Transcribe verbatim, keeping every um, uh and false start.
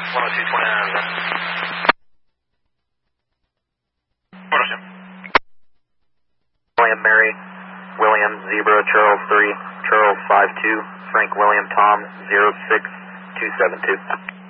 one oh two twenty-nine. William Mary, William Zebra, Charles three, Charles five two, Frank William Tom zero six two seven two.